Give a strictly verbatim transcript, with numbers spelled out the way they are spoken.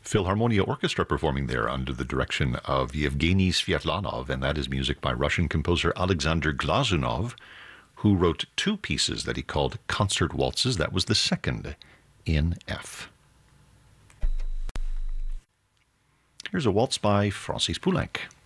Philharmonia Orchestra performing there under the direction of Yevgeny Sviatlanov, and that is music by Russian composer Alexander Glazunov, who wrote two pieces that he called concert waltzes. That was the second in F. Here's a waltz by Francis Poulenc.